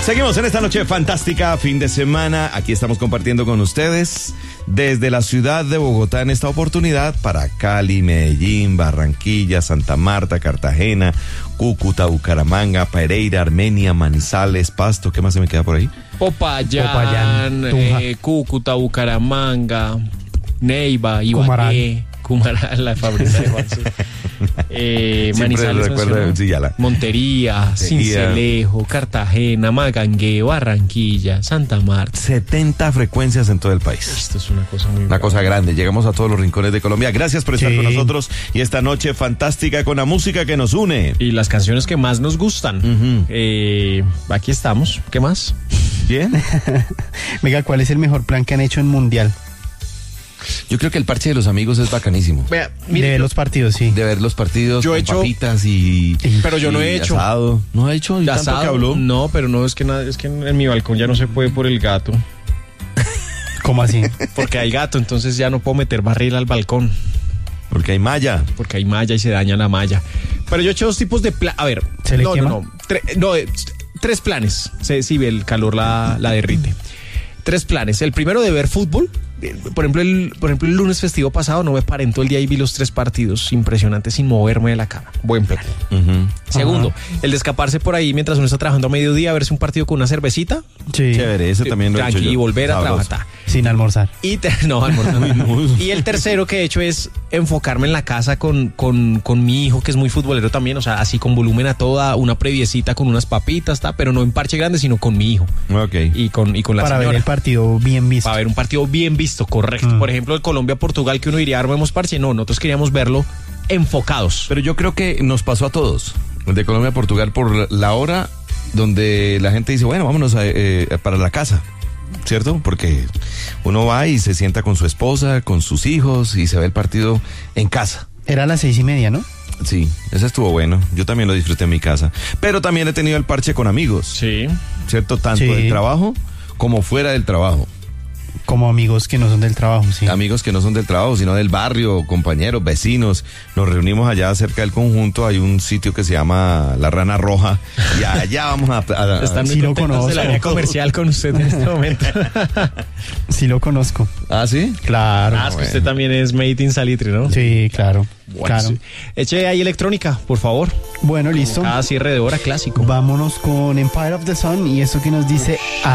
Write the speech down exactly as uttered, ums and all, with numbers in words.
Seguimos en esta noche fantástica, fin de semana. Aquí estamos compartiendo con ustedes desde la ciudad de Bogotá en esta oportunidad para Cali, Medellín, Barranquilla, Santa Marta, Cartagena, Cúcuta, Bucaramanga, Pereira, Armenia, Manizales, Pasto. ¿Qué más se me queda por ahí? Popayán, Popayán, eh, Cúcuta, Bucaramanga, Neiva, Ibagué, Cumaral, la fábrica de Juanse. Eh, Manizales, recuerdo, sí, la... Montería, Sincelejo, Cartagena, Magangué, Barranquilla, Santa Marta. setenta frecuencias en todo el país. Esto es una cosa muy Una brava. cosa grande. Llegamos a todos los rincones de Colombia. Gracias por estar Sí. con nosotros y esta noche fantástica con la música que nos une. Y las canciones que más nos gustan. Uh-huh. eh, aquí estamos. ¿Qué más? Bien. Venga, ¿cuál es el mejor plan que han hecho en Mundial? Yo creo que el parche de los amigos es bacanísimo. Vea, De ver los partidos, sí. De ver los partidos Yo con he hecho- papitas y... Pero yo no he y hecho. asado. ¿No ha hecho? ¿Y tanto asado, que habló? no, pero no, es que nada, es que en, en mi balcón ya no se puede por el gato. ¿Cómo así? Porque hay gato, entonces ya no puedo meter barril al balcón. Porque hay malla. Porque hay malla y se daña la malla. Pero yo he hecho dos tipos de plan. A ver, ¿Se le no, quema? no, no, Tre- no, eh, tres planes. Se, si el calor la, la derrite. Tres planes. El primero de ver fútbol. Eh, Por ejemplo, el, por ejemplo, el lunes festivo pasado no me paré en todo el día y vi los tres partidos impresionantes sin moverme de la cama. Buen plan. Uh-huh. Segundo, el de escaparse por ahí mientras uno está trabajando a mediodía, verse un partido con una cervecita. Sí. Chévere, ese también lo he hecho Tranqui, yo. y volver a Sabroso. trabajar. Sin almorzar. Y, te- no, almorzando. Y el tercero que he hecho es enfocarme en la casa con, con, con mi hijo, que es muy futbolero también, o sea, así con volumen a toda, una previecita con unas papitas, ta, pero no en parche grande, sino con mi hijo Ok. y con, y con la Para señora. ver el partido bien visto. Para ver un partido bien visto, correcto. Mm. Por ejemplo, el Colombia-Portugal, que uno diría, armemos parche. No, nosotros queríamos verlo enfocados. Pero yo creo que nos pasó a todos. El de Colombia a Portugal por la hora donde la gente dice, bueno, vámonos a, eh, para la casa. ¿Cierto? Porque uno va y se sienta con su esposa, con sus hijos y se ve el partido en casa. Era a las seis y media, ¿no? Sí, ese estuvo bueno. Yo también lo disfruté en mi casa. Pero también he tenido el parche con amigos. Sí. ¿Cierto? Tanto Sí. del trabajo como fuera del trabajo. Como amigos que no son del trabajo, sí. Amigos que no son del trabajo, sino del barrio, compañeros, vecinos. Nos reunimos allá cerca del conjunto. Hay un sitio que se llama La Rana Roja. Y allá vamos a... a- a- Están muy sí lo contentos de la conozco. área comercial con usted en este momento. Sí lo conozco. ¿Ah, sí? Claro. Ah, es que usted también es made in Salitre, ¿no? Sí, claro. Bueno, claro. sí. Eche ahí electrónica, por favor. Bueno, listo. Cada cierre de hora clásico. Vámonos con Empire of the Sun y esto que nos dice